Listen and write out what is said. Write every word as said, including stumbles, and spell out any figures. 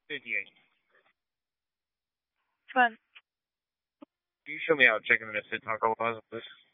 fifty-eight. Fun. Can you show me how chicken and a fit taco was, please?